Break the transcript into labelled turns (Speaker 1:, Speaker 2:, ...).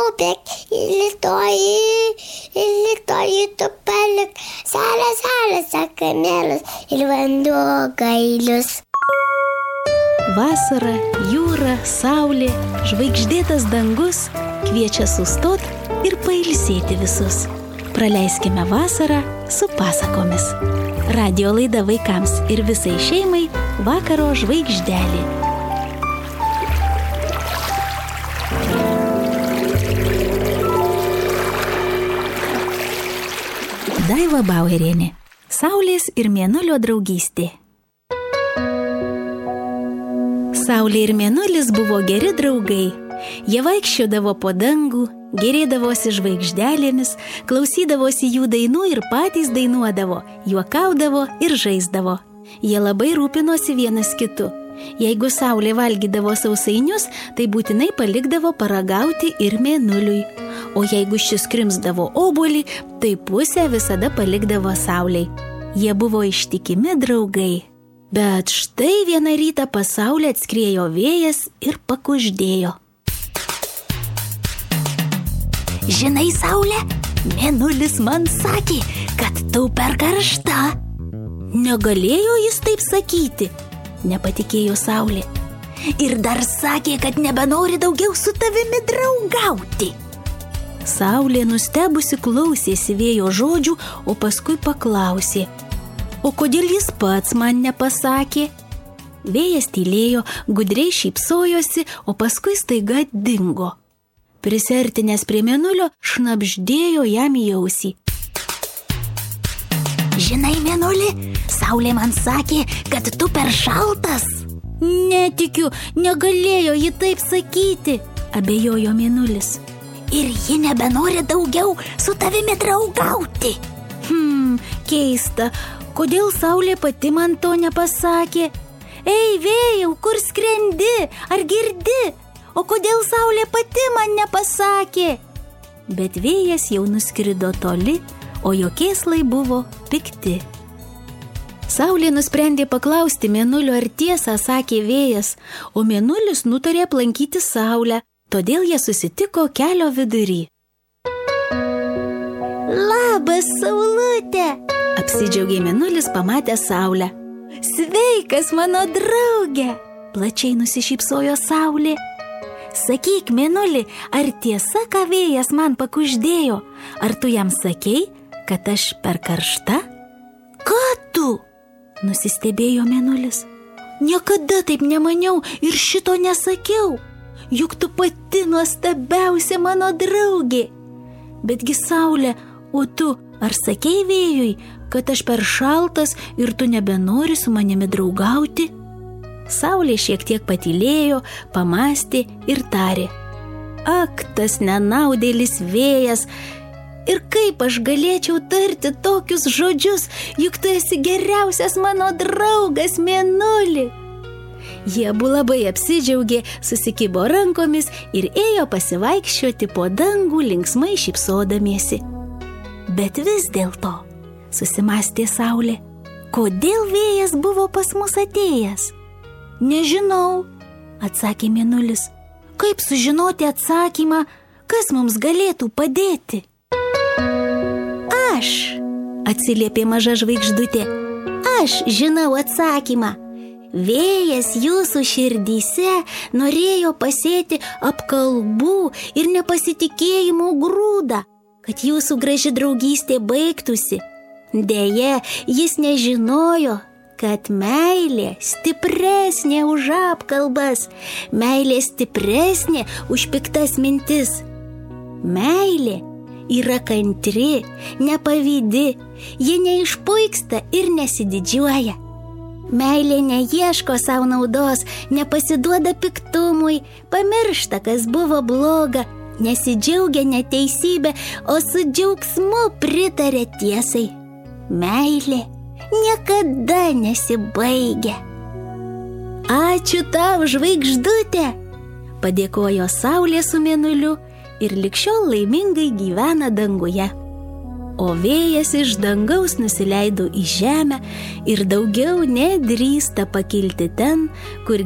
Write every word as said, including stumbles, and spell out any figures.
Speaker 1: bėk, įlitoji, įlitoji tu palik, salė, salė, sakanėlis ir vanduo gailius.
Speaker 2: Vasara, jūra, saulė, žvaigždėtas dangus kviečia sustot ir pailsėti visus. Praleiskime vasarą su pasakomis. Radijo laida vaikams ir visai šeimai Vakaro žvaigždelė. Daiva Bauerienė. Saulės ir mėnulio draugystė. Saulė ir mėnulis buvo geri draugai. Jie vaikščiodavo po dangų, gėrėdavosi žvaigždelėmis, klausydavosi jų dainų ir patys dainuodavo, juokaudavo ir žaisdavo. Jie labai rūpinosi vienas kitu. Jeigu Saulė valgydavo sausainius, tai būtinai palikdavo paragauti ir mėnuliui. O jeigu šis krimsdavo obuolį, tai pusę visada palikdavo Saulei. Jie buvo ištikimi draugai. Bet štai vieną rytą pas Saulę atskriejo vėjas ir pakuždėjo. Žinai, Saulė, mėnulis man sakė, kad tu per karšta. Negalėjo jis taip sakyti, nepatikėjo Saulė. Ir dar sakė, kad nebenori daugiau su tavimi draugauti. Saulė nustebusi klausėsi vėjo žodžių, o paskui paklausė: o kodėl jis pats man nepasakė? Vėjas tylėjo, gudriai šypsojosi, o paskui staiga dingo. Prisiartinęs prie mėnulio, šnabždėjo jam į ausį. Žinai, mėnuli, Saulė man sakė, kad tu per šaltas. Netikiu, negalėjo ji taip sakyti, abejojo mėnulis. Ir ji nebenori daugiau su tavimi draugauti. Hmm, keista. Kodėl Saulė pati man to nepasakė? Ei, vėjau, kur skrendi? Ar girdi? O kodėl Saulė pati man nepasakė? Bet vėjas jau nuskrido toli, o jo kėslai buvo pikti. Saulė nusprendė paklausti mėnulio, ar tiesą sakė vėjas, o mėnulis nutarė aplankyti Saulę, todėl jie susitiko kelio vidury. Labas, Saulutė! Apsidžiaugė mėnulis pamatęs Saulę. Sveikas, mano draugė! Plačiai nusišypsojo Saulė. Sakyk, mėnuli, ar tiesa, ką vėjas man pakuždėjo? Ar tu jam sakei, kad aš per karšta? Ką tu? Nusistebėjo mėnulis. Niekada taip nemaniau ir šito nesakiau. Juk tu pati nuostabiausia mano draugė. Betgi, Saulė, o tu ar sakei vėjui, kad aš per šaltas ir tu nebenori su manimi draugauti? Saulė šiek tiek patylėjo, pamastė ir tarė: Ak, tas nenaudėlis vėjas, ir kaip aš galėčiau tarti tokius žodžius, juk tu esi geriausias mano draugas, mėnuli. Jie abu labai apsidžiaugė, susikibo rankomis ir ėjo pasivaikščioti po dangų linksmai šypsodamiesi. Bet vis dėlto, susimastė Saulė, kodėl vėjas buvo pas mus atėjęs? Nežinau, atsakė mėnulis. Kaip sužinoti atsakymą, kas mums galėtų padėti? Aš, atsiliepė maža žvaigždutė, aš žinau atsakymą. Vėjas jūsų širdyse norėjo pasėti apkalbų ir nepasitikėjimo grūdą, kad jūsų graži draugystė baigtųsi. Deja, jis nežinojo, kad meilė stipresnė už apkalbas, meilė stipresnė už piktas mintis. Meilė yra kantri, nepavydi, ji neišpuiksta ir nesididžiuoja. Meilė neieško savo naudos, nepasiduoda piktumui, pamiršta, kas buvo bloga, nesidžiaugia neteisybė, o su džiaugsmu pritaria tiesai. Meilė niekada nesibaigia. Ačiū tau, žvaigždutė, padėkojo Saulė su mėnuliu ir lig šiol laimingai gyvena danguje. O vėjas iš dangaus nusileido į žemę ir daugiau nedrįsta pakilti ten, kur